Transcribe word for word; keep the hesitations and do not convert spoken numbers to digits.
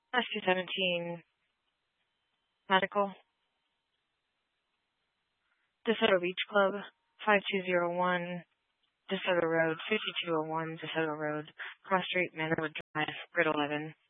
S two seventeen Medical. DeSoto Beach Club, five two zero one DeSoto Road, fifty-two oh one DeSoto Road, Cross Street, Manorwood Drive, Grid eleven.